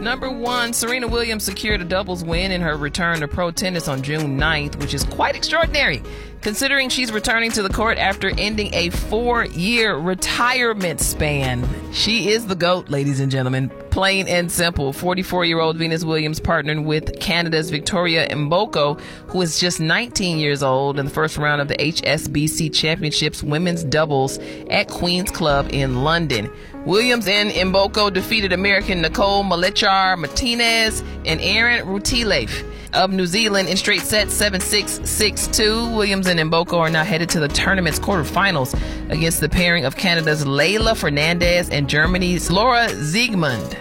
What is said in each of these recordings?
Number 1, Serena Williams secured a doubles win in her return to pro tennis on June 9th, which is quite extraordinary, considering she's returning to the court after ending a 4-year retirement span. She is the GOAT, ladies and gentlemen. Plain and simple. 44-year-old Venus Williams partnered with Canada's Victoria Mboko, who is just 19 years old, in the first round of the HSBC Championships women's doubles at Queen's Club in London. Williams and Mboko defeated American Nicole Malichar Martinez and Erin Rutileif of New Zealand in straight sets 7-6, 6-2. Williams and Mboko are now headed to the tournament's quarterfinals against the pairing of Canada's Leylah Fernandez and Germany's Laura Siegemund.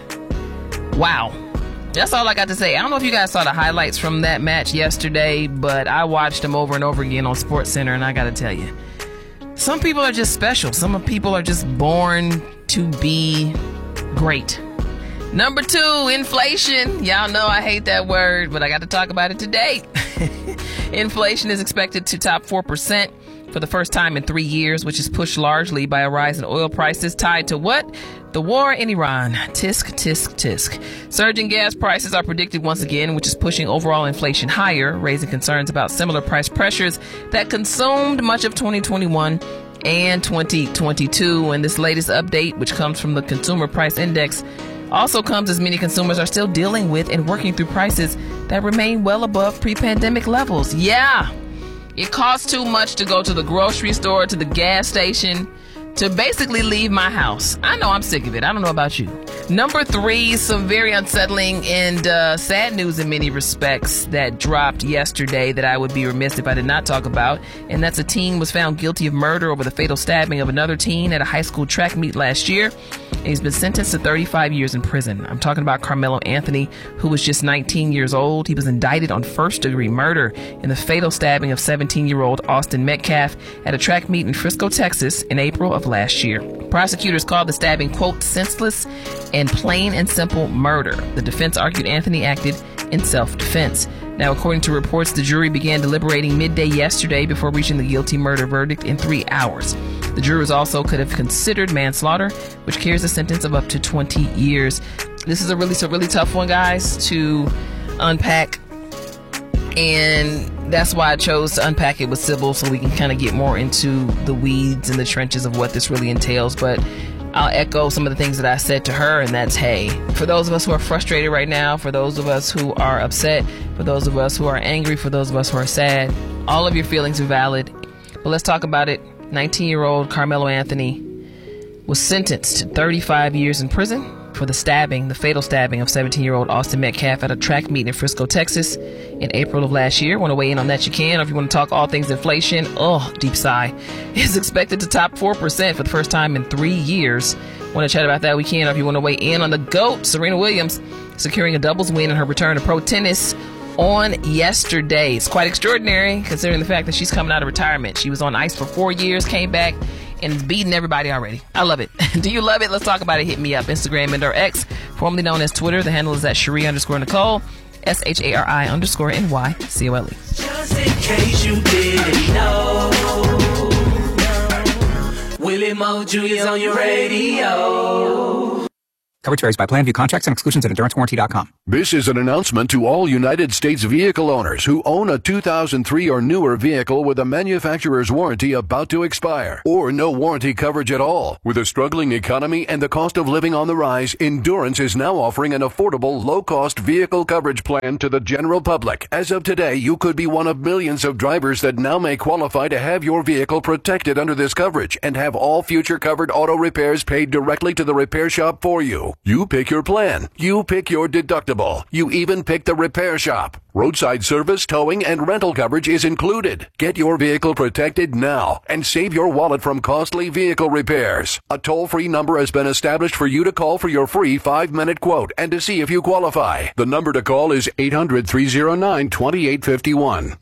Wow. That's all I got to say. I don't know if you guys saw the highlights from that match yesterday, but I watched them over and over again on SportsCenter, and I got to tell you, some people are just special. Some people are just born to be great. Number 2, inflation. Y'all know I hate that word, but I got to talk about it today. Inflation is expected to top 4% for the first time in 3 years, which is pushed largely by a rise in oil prices tied to what? The war in Iran. Tisk, tisk, tisk. Surging gas prices are predicted once again, which is pushing overall inflation higher, raising concerns about similar price pressures that consumed much of 2021 and 2022. And this latest update, which comes from the Consumer Price Index, also comes as many consumers are still dealing with and working through prices that remain well above pre-pandemic levels. Yeah, it costs too much to go to the grocery store, to the gas station, to basically leave my house. I know I'm sick of it. I don't know about you. Number 3, some very unsettling and sad news in many respects that dropped yesterday that I would be remiss if I did not talk about. And that's a teen was found guilty of murder over the fatal stabbing of another teen at a high school track meet last year. And he's been sentenced to 35 years in prison. I'm talking about Carmelo Anthony, who was just 19 years old. He was indicted on first-degree murder in the fatal stabbing of 17-year-old Austin Metcalf at a track meet in Frisco, Texas in April of last year. Prosecutors called the stabbing, quote, senseless and plain and simple murder. The defense argued Anthony acted in self-defense. Now, according to reports, the jury began deliberating midday yesterday before reaching the guilty murder verdict in 3 hours. The jurors also could have considered manslaughter, which carries a sentence of up to 20 years. This is a really tough one, guys, to unpack. And that's why I chose to unpack it with Sybil, so we can kind of get more into the weeds and the trenches of what this really entails. But I'll echo some of the things that I said to her, and that's, hey, for those of us who are frustrated right now, for those of us who are upset, for those of us who are angry, for those of us who are sad, all of your feelings are valid. But let's talk about it. 19-year-old Carmelo Anthony was sentenced to 35 years in prison for the fatal stabbing of 17-year-old Austin Metcalf at a track meet in Frisco, Texas in April of last year. Want to weigh in on that, you can. Or if you want to talk all things inflation, deep sigh, is expected to top 4% for the first time in 3 years. Want to chat about that, we can. Or if you want to weigh in on the GOAT, Serena Williams, securing a doubles win in her return to pro tennis on yesterday. It's quite extraordinary considering the fact that she's coming out of retirement. She was on ice for 4 years, came back, and is beating everybody already. I love it. Do you love it? Let's talk about it. Hit me up. Instagram and or X, formerly known as Twitter. The handle is at Cherie_Nicole, SHARI_NYCOLE. Just in case you didn't know, Willie Mo Jr.'s on your radio. Coverage varies by plan. View contracts and exclusions at EnduranceWarranty.com. This is an announcement to all United States vehicle owners who own a 2003 or newer vehicle with a manufacturer's warranty about to expire, or no warranty coverage at all. With a struggling economy and the cost of living on the rise, Endurance is now offering an affordable, low-cost vehicle coverage plan to the general public. As of today, you could be one of millions of drivers that now may qualify to have your vehicle protected under this coverage and have all future covered auto repairs paid directly to the repair shop for you. You pick your plan. You pick your deductible. You even pick the repair shop. Roadside service, towing, and rental coverage is included. Get your vehicle protected now and save your wallet from costly vehicle repairs. A toll-free number has been established for you to call for your free 5-minute quote and to see if you qualify. The number to call is 800-309-2851.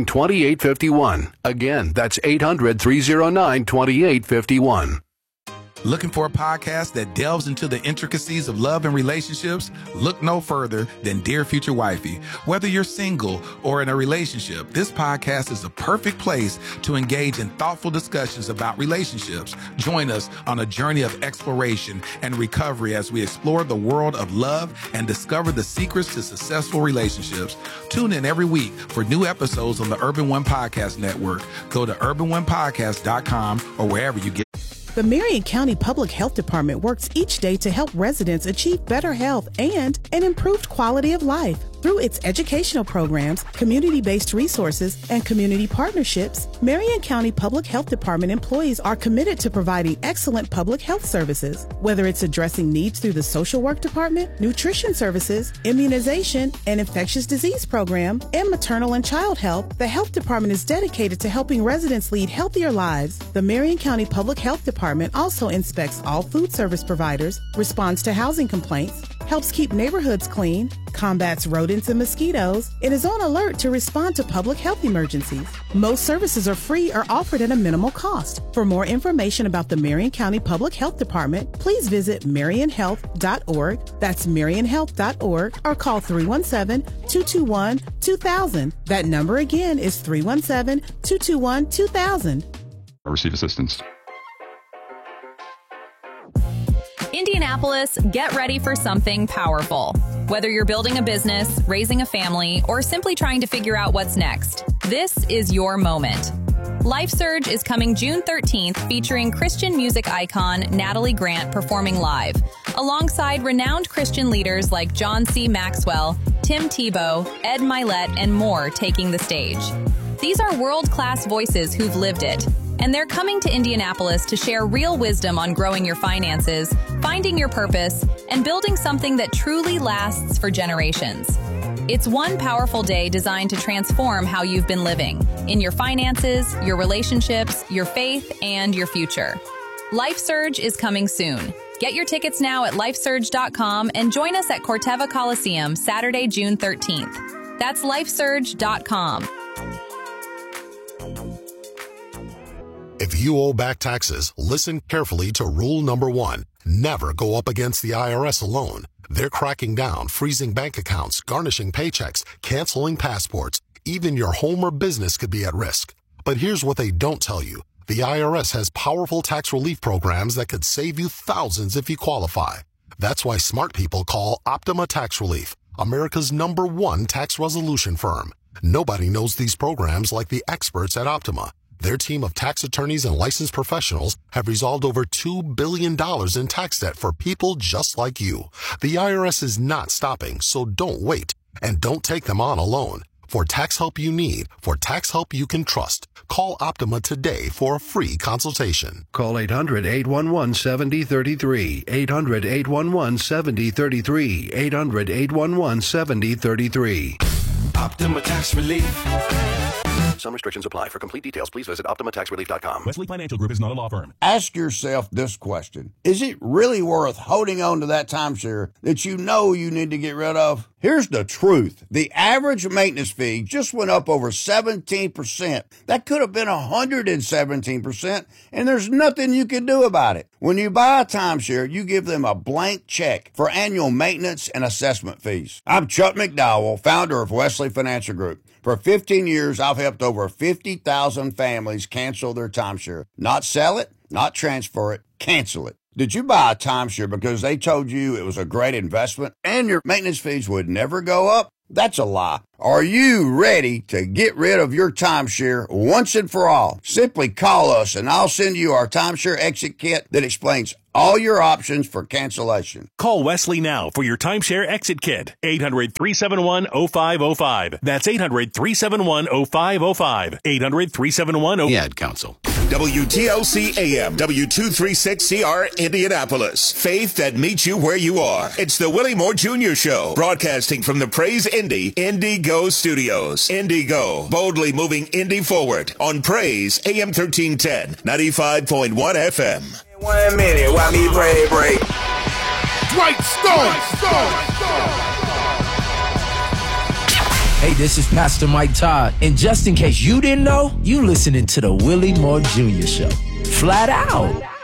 800-309-2851. Again, that's 800-309-2851. Looking for a podcast that delves into the intricacies of love and relationships? Look no further than Dear Future Wifey. Whether you're single or in a relationship, this podcast is a perfect place to engage in thoughtful discussions about relationships. Join us on a journey of exploration and recovery as we explore the world of love and discover the secrets to successful relationships. Tune in every week for new episodes on the Urban One Podcast Network. Go to urbanonepodcast.com or wherever you get. The Marion County Public Health Department works each day to help residents achieve better health and an improved quality of life. Through its educational programs, community-based resources, and community partnerships, Marion County Public Health Department employees are committed to providing excellent public health services. Whether it's addressing needs through the social work department, nutrition services, immunization, and infectious disease program, and maternal and child health, the health department is dedicated to helping residents lead healthier lives. The Marion County Public Health Department also inspects all food service providers, responds to housing complaints, helps keep neighborhoods clean, combats rodents and mosquitoes, and is on alert to respond to public health emergencies. Most services are free or offered at a minimal cost. For more information about the Marion County Public Health Department, please visit marionhealth.org, that's marionhealth.org, or call 317-221-2000. That number again is 317-221-2000. I receive assistance. Indianapolis, get ready for something powerful. Whether you're building a business, raising a family, or simply trying to figure out what's next, this is your moment. Life Surge is coming June 13th, featuring Christian music icon Natalie Grant performing live, alongside renowned Christian leaders like John C. Maxwell, Tim Tebow, Ed Milet, and more taking the stage. These are world-class voices who've lived it, and they're coming to Indianapolis to share real wisdom on growing your finances, finding your purpose, and building something that truly lasts for generations. It's one powerful day designed to transform how you've been living in your finances, your relationships, your faith, and your future. Life Surge is coming soon. Get your tickets now at lifesurge.com and join us at Corteva Coliseum Saturday, June 13th. That's lifesurge.com. If you owe back taxes, listen carefully to rule number 1. Never go up against the IRS alone. They're cracking down, freezing bank accounts, garnishing paychecks, canceling passports. Even your home or business could be at risk. But here's what they don't tell you. The IRS has powerful tax relief programs that could save you thousands if you qualify. That's why smart people call Optima Tax Relief, America's #1 tax resolution firm. Nobody knows these programs like the experts at Optima. Their team of tax attorneys and licensed professionals have resolved over $2 billion in tax debt for people just like you. The IRS is not stopping, so don't wait. And don't take them on alone. For tax help you need, for tax help you can trust, call Optima today for a free consultation. Call 800-811-7033, 800-811-7033, 800-811-7033. Optima Tax Relief. Some restrictions apply. For complete details, please visit OptimaTaxRelief.com. Wesley Financial Group is not a law firm. Ask yourself this question. Is it really worth holding on to that timeshare that you know you need to get rid of? Here's the truth. The average maintenance fee just went up over 17%. That could have been 117%, and there's nothing you can do about it. When you buy a timeshare, you give them a blank check for annual maintenance and assessment fees. I'm Chuck McDowell, founder of Wesley Financial Group. For 15 years, I've helped over 50,000 families cancel their timeshare. Not sell it, not transfer it, cancel it. Did you buy a timeshare because they told you it was a great investment and your maintenance fees would never go up? That's a lie. Are you ready to get rid of your timeshare once and for all? Simply call us and I'll send you our timeshare exit kit that explains all your options for cancellation. Call Wesley now for your timeshare exit kit. 800-371-0505. That's 800-371-0505. 800-371-0505. The Ad Council. WTLC AM, W236CR, Indianapolis. Faith that meets you where you are. It's the Willie Moore Jr. Show, broadcasting from the Praise Indy Indigo Studios. Indigo, boldly moving Indy forward on Praise AM 1310, 95.1 FM. 1 minute, while me break. Dwight Stone. Hey, this is Pastor Mike Todd. And just in case you didn't know, you listening to the Willie Moore Jr. Show. Flat out.